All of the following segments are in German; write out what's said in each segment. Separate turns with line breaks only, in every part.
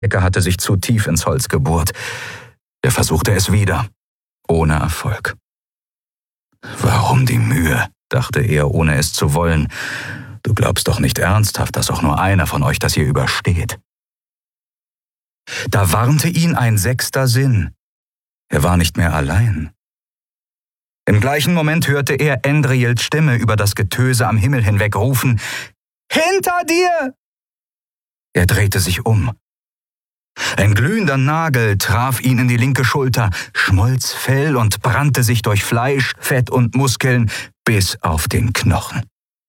Ecke hatte sich zu tief ins Holz gebohrt. Er versuchte es wieder, ohne Erfolg. »Warum die Mühe?«, dachte er, ohne es zu wollen. »Du glaubst doch nicht ernsthaft, dass auch nur einer von euch das hier übersteht.« Da warnte ihn ein sechster Sinn. Er war nicht mehr allein. Im gleichen Moment hörte er Endriels Stimme über das Getöse am Himmel hinweg rufen: »Hinter dir!« Er drehte sich um. Ein glühender Nagel traf ihn in die linke Schulter, schmolz Fell und brannte sich durch Fleisch, Fett und Muskeln bis auf den Knochen.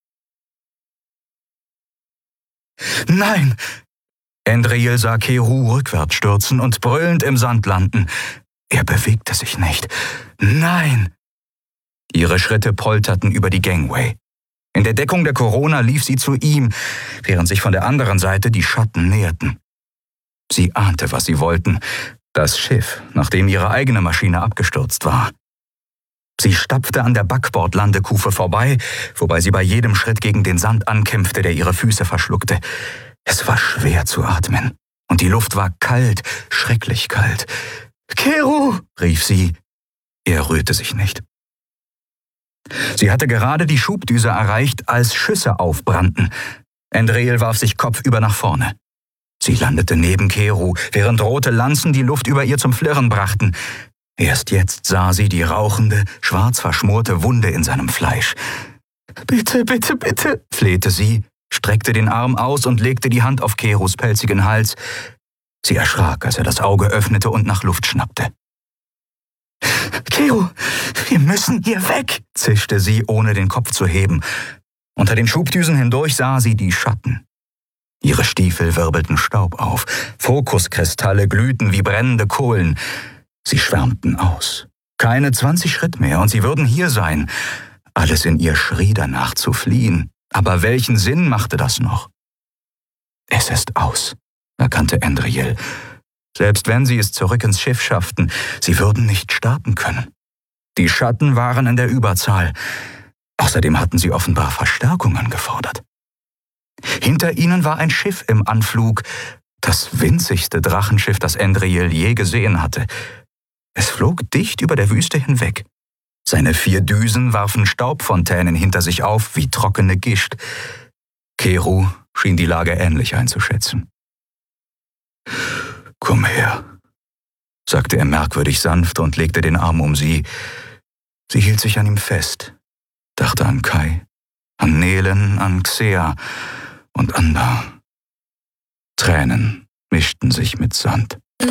»Nein!« Endriel sah Keru rückwärts stürzen und brüllend im Sand landen. Er bewegte sich nicht. »Nein!« Ihre Schritte polterten über die Gangway. In der Deckung der Corona lief sie zu ihm, während sich von der anderen Seite die Schatten näherten. Sie ahnte, was sie wollten: das Schiff, nachdem ihre eigene Maschine abgestürzt war. Sie stapfte an der Backbordlandekufe vorbei, wobei sie bei jedem Schritt gegen den Sand ankämpfte, der ihre Füße verschluckte. Es war schwer zu atmen, und die Luft war kalt, schrecklich kalt. »Keru«, rief sie. Er rührte sich nicht. Sie hatte gerade die Schubdüse erreicht, als Schüsse aufbrannten. Endriel warf sich kopfüber nach vorne. Sie landete neben Keru, während rote Lanzen die Luft über ihr zum Flirren brachten. Erst jetzt sah sie die rauchende, schwarz verschmorte Wunde in seinem Fleisch. »Bitte, bitte, bitte«, flehte sie, streckte den Arm aus und legte die Hand auf Kerus pelzigen Hals. Sie erschrak, als er das Auge öffnete und nach Luft schnappte. »Keru, wir müssen hier weg«, zischte sie, ohne den Kopf zu heben. Unter den Schubdüsen hindurch sah sie die Schatten. Ihre Stiefel wirbelten Staub auf, Fokuskristalle glühten wie brennende Kohlen. Sie schwärmten aus. Keine 20 Schritt mehr und sie würden hier sein. Alles in ihr schrie danach zu fliehen. Aber welchen Sinn machte das noch? »Es ist aus«, erkannte Endriel. Selbst wenn sie es zurück ins Schiff schafften, sie würden nicht starten können. Die Schatten waren in der Überzahl. Außerdem hatten sie offenbar Verstärkungen gefordert. Hinter ihnen war ein Schiff im Anflug, das winzigste Drachenschiff, das Endriel je gesehen hatte. Es flog dicht über der Wüste hinweg. Seine 4 Düsen warfen Staubfontänen hinter sich auf wie trockene Gischt. Keru schien die Lage ähnlich einzuschätzen. »Komm her«, sagte er merkwürdig sanft und legte den Arm um sie. Sie hielt sich an ihm fest, dachte an Kai, an Nelen, an Xea und Anda. Tränen mischten sich mit Sand.